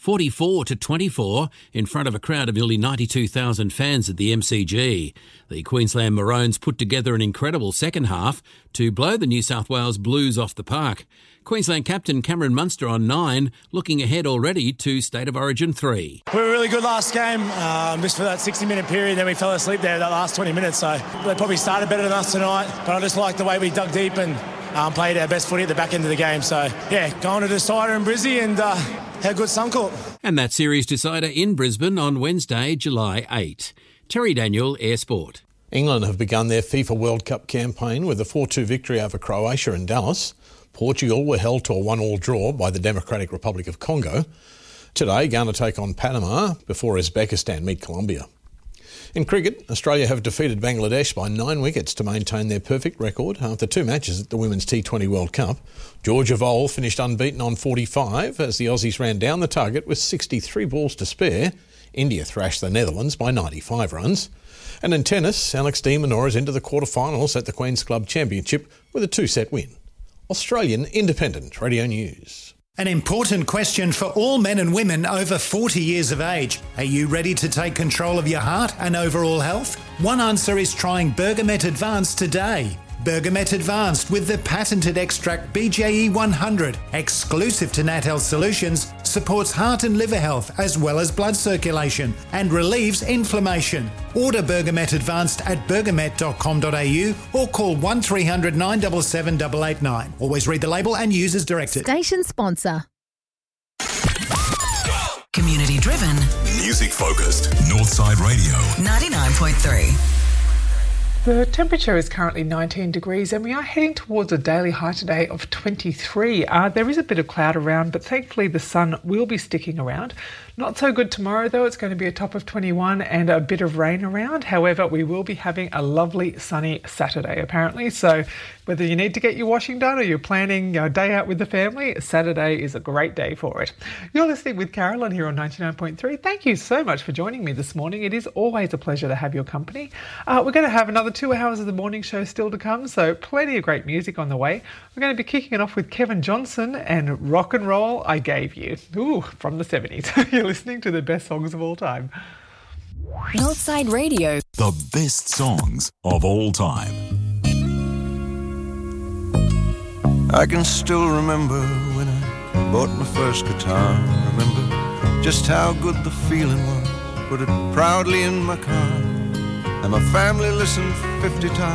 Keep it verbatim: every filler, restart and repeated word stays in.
forty-four to twenty-four in front of a crowd of nearly ninety-two thousand fans at the M C G. The Queensland Maroons put together an incredible second half to blow the New South Wales Blues off the park. Queensland captain Cameron Munster on nine, looking ahead already to State of Origin three. We were really good last game, um, just for that sixty-minute period, then we fell asleep there that last twenty minutes, so they probably started better than us tonight, but I just like the way we dug deep and um, played our best footy at the back end of the game. So, yeah, going to decider in Brizzy and uh, had a good Suncorp. And that series decider in Brisbane on Wednesday, July eighth. Terry Daniel, Air Sport. England have begun their FIFA World Cup campaign with a four two victory over Croatia in Dallas. Portugal were held to a one all draw by the Democratic Republic of Congo. Today, Ghana take on Panama before Uzbekistan meet Colombia. In cricket, Australia have defeated Bangladesh by nine wickets to maintain their perfect record after two matches at the Women's T twenty World Cup. Georgia Vole finished unbeaten on forty-five as the Aussies ran down the target with sixty-three balls to spare. India thrashed the Netherlands by ninety-five runs. And in tennis, Alex de Minaur is into the quarterfinals at the Queen's Club Championship with a two-set win. Australian Independent Radio News. An important question for all men and women over forty years of age. Are you ready to take control of your heart and overall health? One answer is trying Bergamet Advanced today. Bergamet Advanced with the patented extract B J E one hundred, exclusive to Nat Health Solutions, supports heart and liver health as well as blood circulation and relieves inflammation. Order Bergamet Advanced at bergamet dot com dot a u or call one three hundred nine seven seven eight eight nine. Always read the label and use as directed. Station sponsor. Community driven. Music focused. Northside Radio. ninety-nine point three. The temperature is currently nineteen degrees and we are heading towards a daily high today of twenty-three. Uh, there is a bit of cloud around, but thankfully the sun will be sticking around. Not so good tomorrow though, it's going to be a top of twenty-one and a bit of rain around. However, we will be having a lovely sunny Saturday apparently. So whether you need to get your washing done or you're planning a day out with the family, Saturday is a great day for it. You're listening with Carolyn here on ninety-nine point three. Thank you so much for joining me this morning. It is always a pleasure to have your company. Uh, we're going to have another two hours of the morning show still to come, so plenty of great music on the way. We're going to be kicking it off with Kevin Johnson and Rock and Roll I Gave You. Ooh, from the seventies. You're listening to the best songs of all time. Northside Radio. The best songs of all time. I can still remember when I bought my first guitar. Remember just how good the feeling was. Put it proudly in my car. And my family listened fifty times.